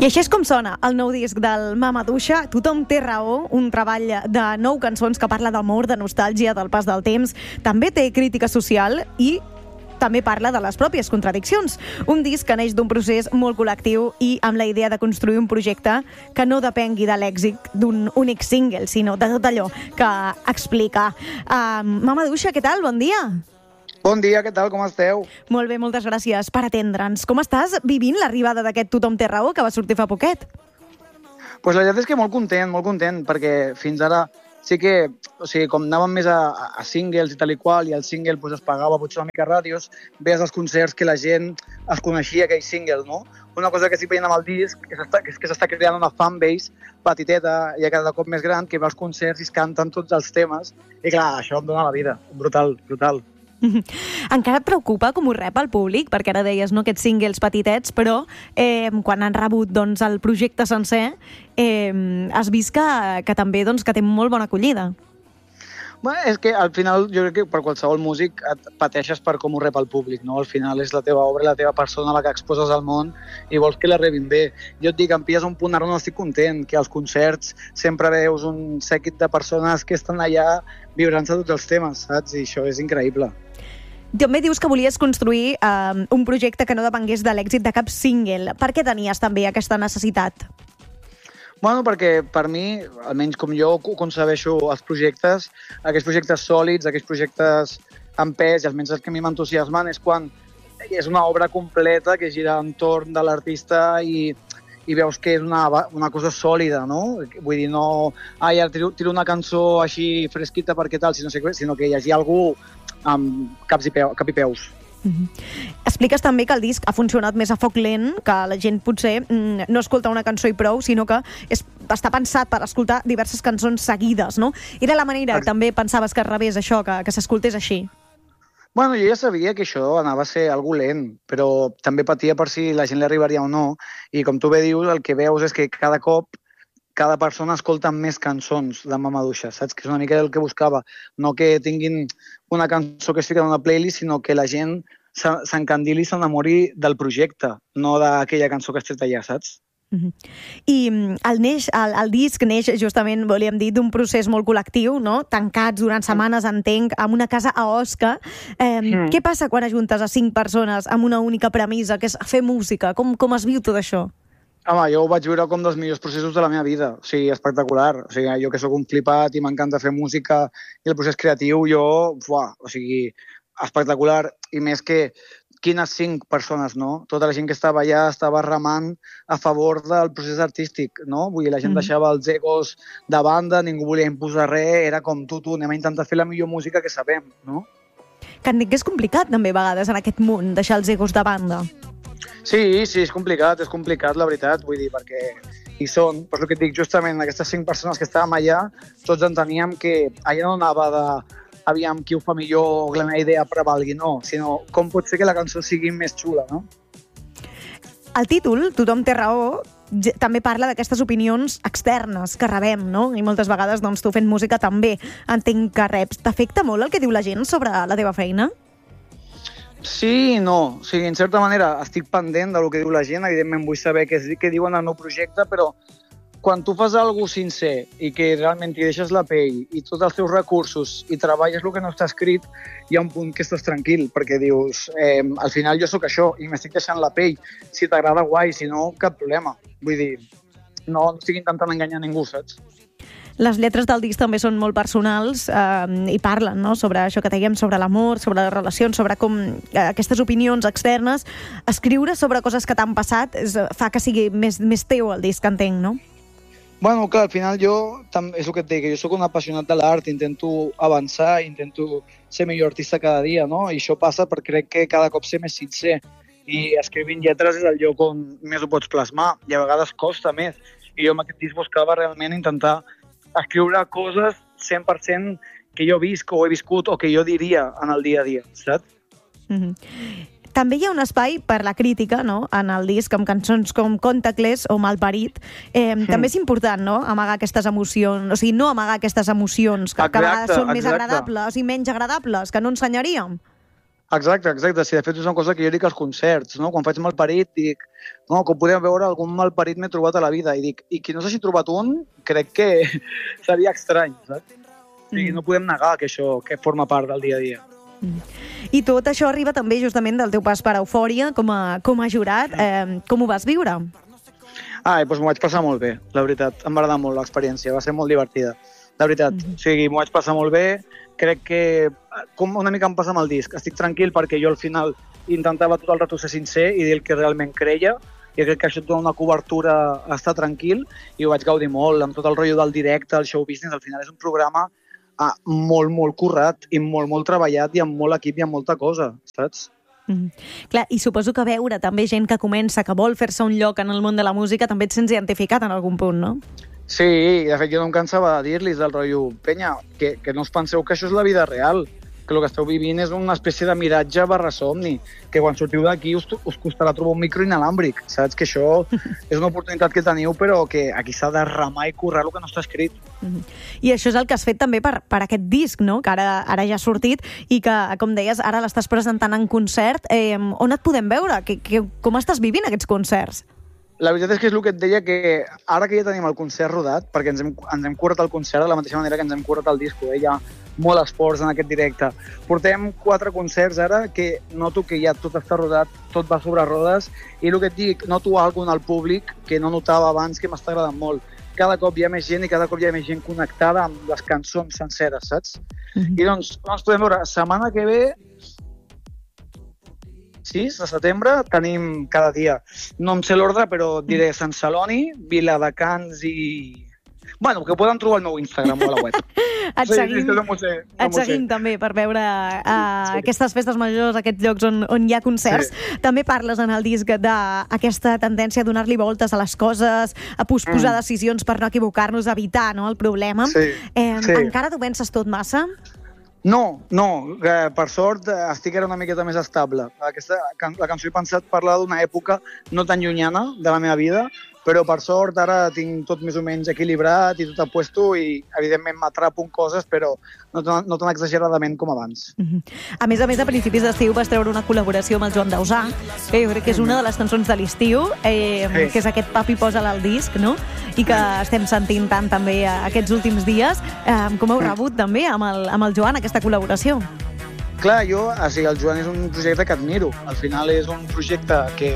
I així és com sona el nou disc del Mamaduixa, Tothom té raó, un treball de 9 cançons que parla d'amor, de nostàlgia, del pas del temps. També té crítica social i també parla de les pròpies contradiccions. Un disc que neix d'un procés molt col·lectiu i amb la idea de construir un projecte que no depengui de l'èxit d'un únic single, sinó de tot allò que explica. Mamaduixa, què tal? Bon dia! Bon dia, què tal? Com esteu? Molt bé, moltes gràcies per atendre'ns. Com estàs vivint l'arribada d'aquest Tothom té raó que va sortir fa poquet? Pues la veritat és que molt content, perquè fins ara sí que, com anàvem més a singles i tal i qual, i el single es pagava potser una mica a ràdios, veies als concerts que la gent es coneixia aquell single, no? Una cosa que estic veient amb el disc és que s'està creant una fanbase petiteta i cada cop més gran, que va als concerts i es canten tots els temes, i clar, això em dona la vida, brutal. Encara et preocupa com ho rep el públic? Perquè ara deies, no, aquests singles petitets, però quan han rebut el projecte sencer, has vist que també que té molt bona acollida. Bé, és que al final jo crec que per qualsevol músic et pateixes per com ho rep el públic, no? Al final és la teva obra, la teva persona, la que exposes al món i vols que la rebin bé. Jo et dic, em pilles un punt ara on estic content, que als concerts sempre veus un sèquit de persones que estan allà vibrant-se tots els temes, saps? I això és increïble. També dius que volies construir un projecte que no depengués de l'èxit de cap single. Per què tenies també aquesta necessitat? Bueno, perquè per mi, almenys com jo concebeixo els projectes, aquells projectes sòlids, aquells projectes amb pes, i almenys els que a mi m'entusiasmen, és quan és una obra completa que gira entorn de l'artista i veus que és una cosa sòlida, no? Vull dir, no, ara tiro una cançó així fresquita perquè tal, sinó que hi hagi algú amb cap i peus. Expliques també que el disc ha funcionat més a foc lent, que la gent potser no escolta una cançó i prou, sinó que està pensat per escoltar diverses cançons seguides, no? Era la manera que també pensaves que es rebés això, que s'escoltés així? Bueno, jo ja sabia que això anava a ser algo lent, però també patia per si la gent li arribaria o no, i com tu bé dius, el que veus és que cada cop cada persona escolta més cançons de Mamaduixa, saps? Que és una mica el que buscava. No que tinguin una cançó que es fica en una playlist, sinó que la gent s'encandili i s'enamori del projecte, no d'aquella cançó que has tret allà, saps? I el disc neix justament, volíem dir, d'un procés molt col·lectiu, no? Tancats durant setmanes, entenc, en una casa a Osca. Què passa quan ajuntes a 5 persones amb una única premissa, que és fer música? Com es viu tot això? Home, jo ho vaig viure com dels millors processos de la meva vida. O sigui, espectacular. O sigui, jo que sóc un flipat i m'encanta fer música i el procés creatiu, espectacular. I més que quines 5 persones, no? Tota la gent que estava allà estava remant a favor del procés artístic, no? Vull dir, la gent deixava els egos de banda, ningú volia imposar res, era com tu, anem a intentar fer la millor música que sabem, no? Que entenc que és complicat també a vegades en aquest món, deixar els egos de banda. Sí, és complicat, la veritat, vull dir, perquè hi són, però el que et dic, justament aquestes 5 persones que estàvem allà, tots enteníem que allà no anava de aviam qui ho fa millor o que la meva idea prevalgui, no, sinó com pot ser que la cançó sigui més xula, no? El títol, Tothom té raó, també parla d'aquestes opinions externes que rebem, no? I moltes vegades, tu fent música també entenc que reps. T'afecta molt el que diu la gent sobre la teva feina? Sí i no. O sigui, en certa manera estic pendent del que diu la gent, evidentment vull saber què diuen al meu projecte, però quan tu fas alguna cosa sincer i que realment t'hi deixes la pell i tots els teus recursos i treballes el que no està escrit, hi ha un punt que estàs tranquil, perquè dius, al final jo sóc això i m'estic deixant la pell. Si t'agrada, guai, si no, cap problema. Vull dir, no estic intentant enganyar ningú, saps? Les lletres del disc també són molt personals i parlen, no?, sobre això que dèiem, sobre l'amor, sobre les relacions, sobre com aquestes opinions externes. Escriure sobre coses que t'han passat fa que sigui més teu el disc, entenc, no? Bueno, clar, al final és el que et dic, jo sóc un apassionat de l'art, intento avançar, intento ser millor artista cada dia, no? I això passa perquè crec que cada cop ser més sincer. I escrivint lletres és el lloc on més ho pots plasmar, i a vegades costa més. I jo amb aquest disc buscava realment intentar escriure coses 100% que jo visc o he viscut o que jo diria en el dia a dia, saps? També hi ha un espai per la crítica, no?, en el disc, amb cançons com Contactless o Malparit. També és important, no?, amagar aquestes emocions, o sigui, no amagar aquestes emocions que a vegades són més agradables i menys agradables, que no ensenyaríem. Exacte. Sí, de fet és una cosa que jo dic als concerts, no? Quan faig malparit, dic, no, com podem veure, algun malparit m'he trobat a la vida. I dic, i qui no s'hagi trobat un, crec que seria estrany, saps? Sí, no podem negar que això que forma part del dia a dia. I tot això arriba també justament del teu pas per Eufòria com a jurat. Com ho vas viure? Doncs m'ho vaig passar molt bé, la veritat. Em va agradar molt l'experiència, va ser molt divertida. La veritat, o sigui, m'ho vaig passar molt bé. Crec que, com una mica em passa amb el disc, estic tranquil perquè jo al final intentava tot el rato ser sincer i dir el que realment creia, i crec que això et dona una cobertura a estar tranquil, i ho vaig gaudir molt, amb tot el rotllo del directe, el show business. Al final és un programa molt, molt currat i molt, molt treballat i amb molt equip i amb molta cosa, saps? Clar, i suposo que veure també gent que comença, que vol fer-se un lloc en el món de la música, també et sents identificat en algun punt, no? Sí, de fet jo no em cansava de dir-los del rotllo, penya, que no us penseu que això és la vida real, que el que esteu vivint és una espècie de miratge barra somni, que quan sortiu d'aquí us costarà trobar un micro inalàmbric, saps? Que això és una oportunitat que teniu, però que aquí s'ha de remar i currar el que no està escrit. I això és el que has fet també per aquest disc, no? Que ara ja ha sortit i que, com deies, ara l'estàs presentant en concert. On et podem veure? Com estàs vivint aquests concerts? La veritat és que és el que et deia, que ara que ja tenim el concert rodat, perquè ens hem currat el concert de la mateixa manera que ens hem currat el disco, hi ha molt esforç en aquest directe. Portem 4 concerts ara que noto que ja tot està rodat, tot va sobre rodes, i el que et dic, noto alguna al públic que no notava abans, que m'està agradant molt. Cada cop hi ha més gent i cada cop hi ha més gent connectada amb les cançons senceres, saps? I doncs podem veure, setmana que ve, 6 de setembre, tenim cada dia. No em sé l'ordre, però et diré Sant Celoni, Viladecans i... Bueno, que poden trobar el meu Instagram o a la web. Et seguim també per veure aquestes festes majors, aquests llocs on hi ha concerts. Sí. També parles en el disc d'aquesta tendència a donar-li voltes a les coses, a posposar decisions per no equivocar-nos, a evitar el problema. Sí. Encara t'ho penses tot massa? No, per sort estic ara una miqueta més estable. La cançó he pensat parlar d'una època no tan llunyana de la meva vida, però per sort ara tinc tot més o menys equilibrat i tot a puesto i evidentment m'atrapo en coses, però no tan exageradament com abans. A més, a principis d'estiu vas treure una col·laboració amb el Joan Dausà, que jo crec que és una de les cançons de l'estiu, que és aquest Papi posa'l al disc, no? I que estem sentint tant també aquests últims dies. Com heu rebut també amb el Joan aquesta col·laboració? Clar, el Joan és un projecte que admiro. Al final és un projecte que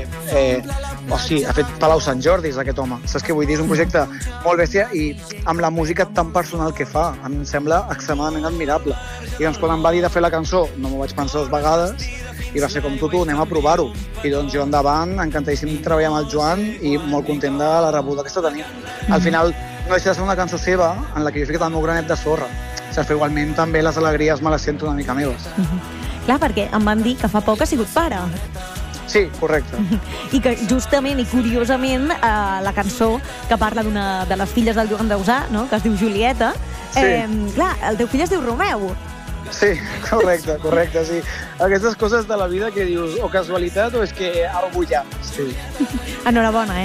ha fet Palau Sant Jordi, és aquest home. Saps què vull dir? És un projecte molt bèstia i amb la música tan personal que fa. Em sembla extremadament admirable. I doncs quan em va dir de fer la cançó, no m'ho vaig pensar 2 vegades, i va ser com tu, anem a provar-ho. I doncs jo endavant, encantadíssim de treballar amb el Joan i molt content de la rebuda que està tenint. Al final no deixa de ser una cançó seva en la que jo he ficat el meu granet de sorra. Però igualment també les alegries me les sento una mica meves. Clar, perquè em van dir que fa poc ha sigut pare. Sí, correcte. I que justament i curiosament la cançó que parla d'una de les filles del Joan Dausà, no?, que es diu Julieta, clar, el teu fill es diu Romeu. Sí, correcte, sí. Aquestes coses de la vida que dius o casualitat o és que algú hi ha. Sí. Enhorabona,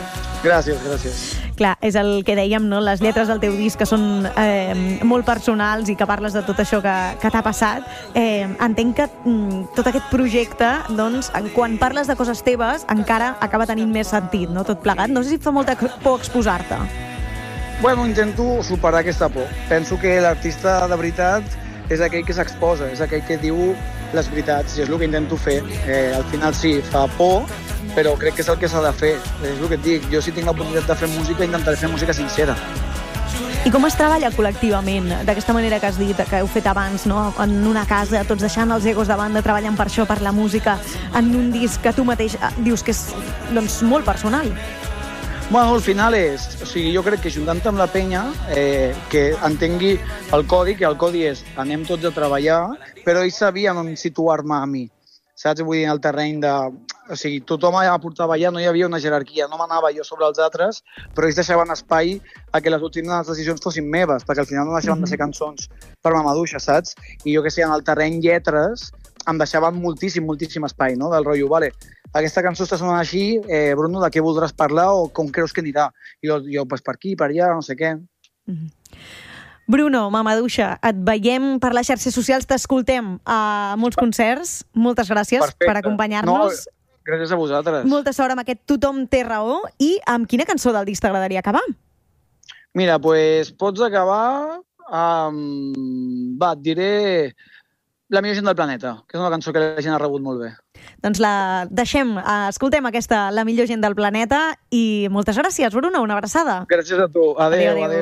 Gràcies. Clar, és el que dèiem, no? Les lletres del teu disc que són molt personals i que parles de tot això que t'ha passat. Entenc que tot aquest projecte, doncs, quan parles de coses teves, encara acaba tenint més sentit, no? Tot plegat. No sé si et fa molta por exposar-te. Bueno, intento superar aquesta por. Penso que l'artista de veritat és aquell que s'exposa, és aquell que diu les veritats, i és el que intento fer. Al final sí, fa por, però crec que és el que s'ha de fer. És el que et dic, jo si tinc l'oportunitat de fer música, intentaré fer música sincera. I com es treballa col·lectivament, d'aquesta manera que has dit, que heu fet abans, no? En una casa, tots deixant els egos de banda, treballant per això, per la música, en un disc que tu mateix dius que és molt personal? Bueno, al final jo crec que juntant amb la penya, que entengui el codi, que el codi és anem tots a treballar, però ells sabien on situar-me a mi. Saps? Vull dir, en el terreny de... O sigui, tothom allà portava allà, no hi havia una jerarquia, no m'anava jo sobre els altres, però ells deixaven espai a que les últimes decisions fossin meves, perquè al final no deixaven de ser cançons per mamaduixa, saps? I jo que sé, en el terreny lletres, em deixaven moltíssim espai, no? Del rotllo, vale, aquesta cançó està sonant així, Bruno, de què voldràs parlar o com creus que anirà? I jo, pues per aquí, per allà, no sé què. Bruno Mamadouxa, et veiem per les xarxes socials, t'escoltem a molts concerts. Moltes gràcies per acompanyar-nos. No, gràcies a vosaltres. Molta sort amb aquest Tothom té raó. I amb quina cançó del disc t'agradaria acabar? Mira, doncs pots acabar amb... Va, et diré La millor gent del planeta, que és una cançó que la gent ha rebut molt bé. Doncs la deixem, escoltem aquesta La millor gent del planeta i moltes gràcies, Bruno, una abraçada. Gràcies a tu. Adéu, adéu.